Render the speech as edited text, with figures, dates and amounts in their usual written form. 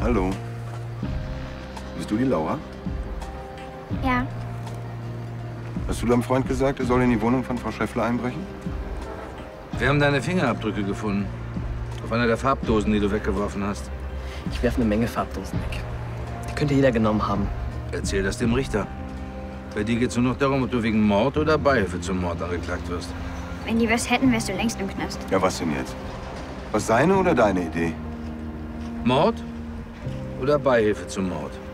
Hallo. Bist du die Laura? Ja. Hast du deinem Freund gesagt, er soll in die Wohnung von Frau Schäffler einbrechen? Wir haben deine Fingerabdrücke gefunden. Auf einer der Farbdosen, die du weggeworfen hast. Ich werfe eine Menge Farbdosen weg. Die könnte jeder genommen haben. Erzähl das dem Richter. Bei dir geht's nur noch darum, ob du wegen Mord oder Beihilfe zum Mord angeklagt wirst. Wenn die was hätten, wärst du längst im Knast. Ja, was denn jetzt? Was seine oder deine Idee? Mord oder Beihilfe zum Mord?